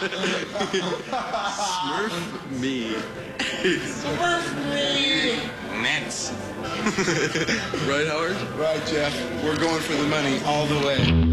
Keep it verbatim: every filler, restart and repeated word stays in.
Smurf me. Smurf me. Next. Right, Howard? Right, Jeff. We're going for the money all the way.